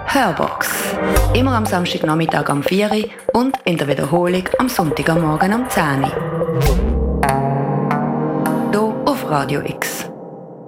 Hörbox. Immer am Samstagnachmittag am 4 Uhr und in der Wiederholung am Sonntagmorgen am 10 Uhr. Hier auf Radio X.